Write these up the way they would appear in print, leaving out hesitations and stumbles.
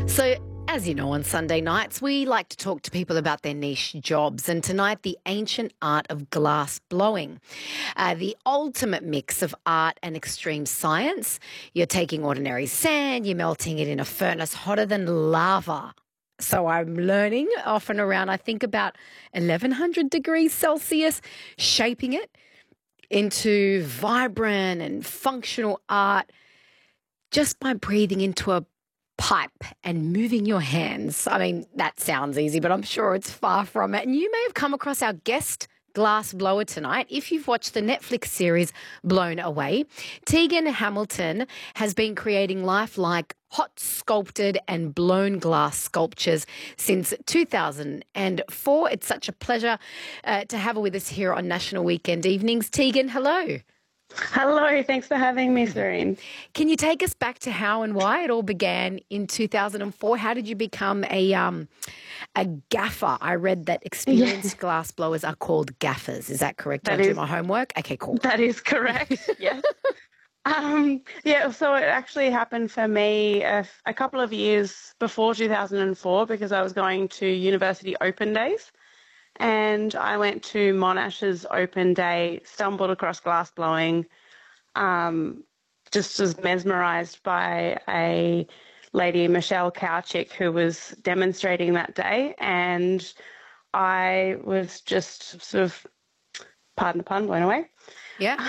So, as you know, on Sunday nights, we like to talk to people about their niche jobs. And tonight, the ancient art of glass blowing, the ultimate mix of art and extreme science. You're taking ordinary sand, you're melting it in a furnace hotter than lava. So I'm learning often around, I think, about 1100 degrees Celsius, shaping it into vibrant and functional art just by breathing into a pipe and moving your hands. I mean, that sounds easy, but I'm sure it's far from it. And you may have come across our guest glass blower tonight if you've watched the Netflix series Blown Away. Tegan Hamilton has been creating lifelike hot sculpted and blown glass sculptures since 2004. It's such a pleasure to have her with us here on National Weekend Evenings. Tegan, hello. Hello, thanks for having me, Serene. Can you take us back to how and why it all began in 2004? How did you become a gaffer? I read that experienced glass blowers are called gaffers. Is that correct? Did I do my homework? Okay, cool. That is correct, yes. So it actually happened for me a couple of years before 2004 because I was going to University Open Days. And I went to Monash's open day, stumbled across glass blowing, just was mesmerised by a lady, Michelle Kowchick, who was demonstrating that day. And I was just sort of, pardon the pun, blown away. Yeah.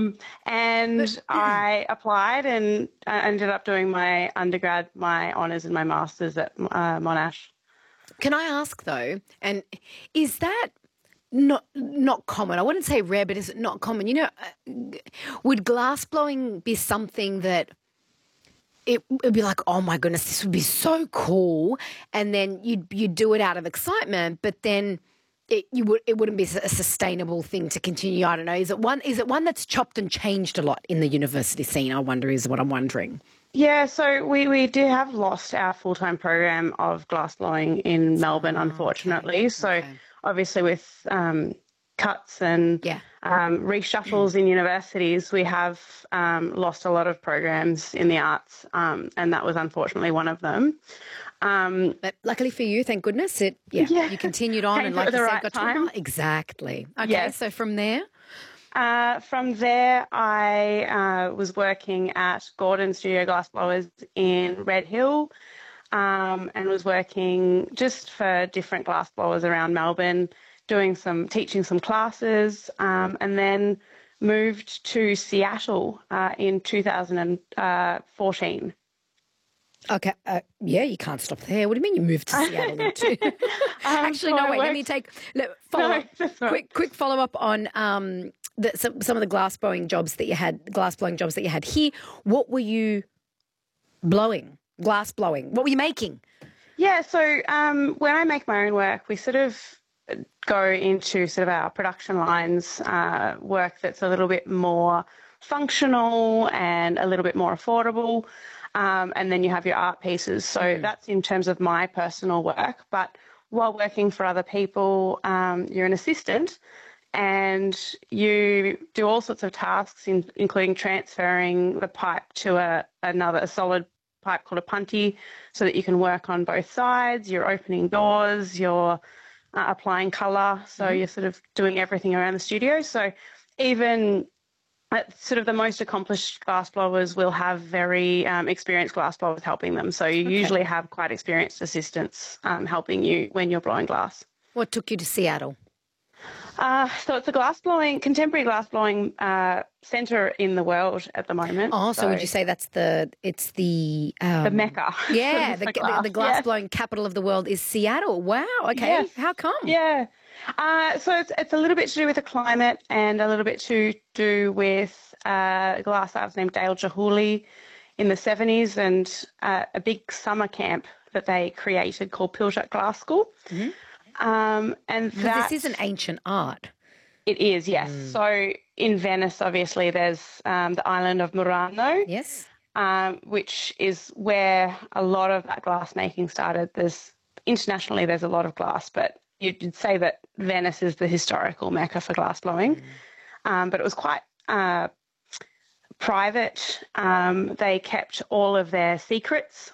And I applied and I ended up doing my undergrad, my honours and my masters at Monash. Can I ask though, and is that not common? I wouldn't say rare, but is it not common? You know, would glass blowing be something that it would be like, oh my goodness, this would be so cool, and then you'd do it out of excitement, but then it wouldn't be a sustainable thing to continue. I don't know. Is it one that's chopped and changed a lot in the university scene? I wonder, is what I'm wondering. Yeah, so we do have lost our full-time program of glass blowing in Melbourne, unfortunately. Okay. So obviously with cuts and reshuffles in universities, we have lost a lot of programs in the arts, and that was unfortunately one of them. But luckily for you, thank goodness, you continued on and like you said, got time. Exactly. Okay, yes. So from there? From there, I was working at Gordon Studio Glassblowers in Red Hill and was working just for different glassblowers around Melbourne, teaching some classes, and then moved to Seattle in 2014. Okay. You can't stop there. What do you mean you moved to Seattle? Actually, no, wait. Let me quick follow up on some of the glass blowing jobs that you had here. What were you blowing? Glass blowing. What were you making? Yeah. So when I make my own work, we sort of go into sort of our production lines work that's a little bit more functional and a little bit more affordable. And then you have your art pieces. So that's in terms of my personal work. But while working for other people, you're an assistant and you do all sorts of tasks, including transferring the pipe to a solid pipe called a punty so that you can work on both sides. You're opening doors, you're applying colour. So you're sort of doing everything around the studio. So even sort of the most accomplished glassblowers will have very experienced glassblowers helping them. So you usually have quite experienced assistants helping you when you're blowing glass. What took you to Seattle? So it's a contemporary glassblowing centre in the world at the moment. Oh, so would you say the Mecca? Yeah, the glassblowing capital of the world is Seattle. Wow. Okay. Yes. How come? Yeah. So it's a little bit to do with the climate and a little bit to do with a glass artist named Dale Chihuly in the 70s and a big summer camp that they created called Pilchuck Glass School. And this is an ancient art. It is, yes. So in Venice, obviously, there's the island of Murano. Yes. Which is where a lot of that glass making started. Internationally, there's a lot of glass, but you'd say that Venice is the historical mecca for glass blowing. But it was quite private. They kept all of their secrets